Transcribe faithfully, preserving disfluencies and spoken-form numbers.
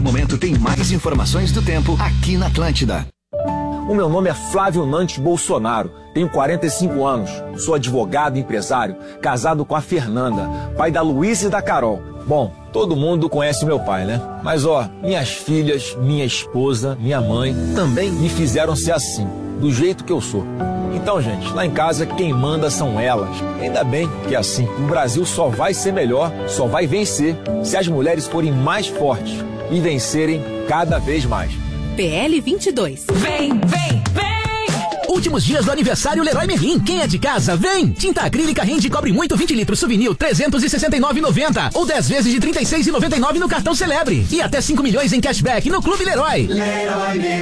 momento tem mais informações do tempo aqui na Atlântida. O meu nome é Flávio Nantes Bolsonaro, tenho quarenta e cinco anos, sou advogado e empresário, casado com a Fernanda, pai da Luísa e da Carol. Bom, todo mundo conhece meu pai, né? Mas ó, minhas filhas, minha esposa, minha mãe também me fizeram ser assim, do jeito que eu sou. Então, gente, lá em casa quem manda são elas. Ainda bem que é assim. O Brasil só vai ser melhor, só vai vencer se as mulheres forem mais fortes e vencerem cada vez mais. P L vinte e dois. Vem, vem, vem! Últimos dias do aniversário Leroy Merlin. Quem é de casa, vem! Tinta acrílica Rende Cobre Muito vinte litros Souvenir trezentos e sessenta e nove reais e noventa centavos ou dez vezes de trinta e seis reais e noventa e nove centavos no cartão Celebre. E até cinco milhões em cashback no Clube Leroy. Leroy Merlin.